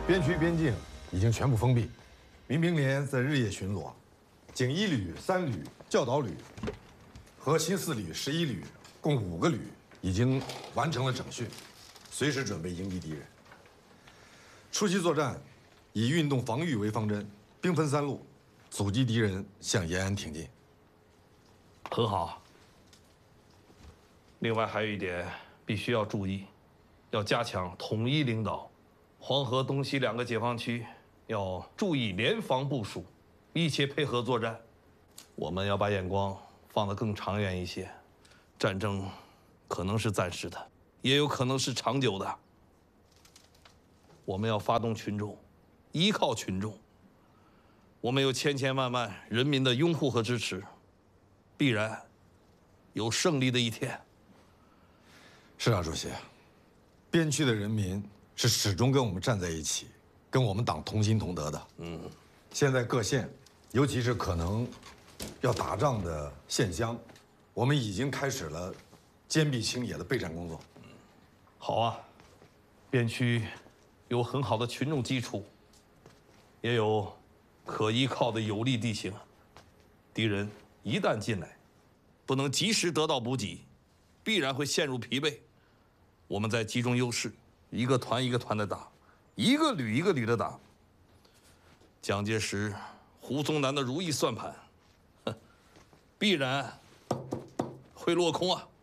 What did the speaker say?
边区边境已经全部封闭，民兵连在日夜巡逻，警1旅、3旅、教导旅和新4旅、11旅共5个旅已经完成了整训，随时准备迎击敌人。初期作战以运动防御为方针，兵分3路，阻击敌人向延安挺进。 很好。另外还有一点必须要注意，要加强统一领导。黄河东西2个解放区要注意联防部署，密切配合作战。我们要把眼光放得更长远一些。战争可能是暂时的，也有可能是长久的。我们要发动群众，依靠群众。我们有千千万万人民的拥护和支持，必然有胜利的一天。 是啊，主席，边区的人民是始终跟我们站在一起，跟我们党同心同德的。现在各县，尤其是可能要打仗的县乡，我们已经开始了坚壁清野的备战工作。 好啊，边区有很好的群众基础，也有可依靠的有利地形。敌人一旦进来，不能及时得到补给，必然会陷入疲惫。我们再集中优势，一个团一个团的打，一个旅一个旅的打。蒋介石、胡宗南的如意算盘，必然会落空啊！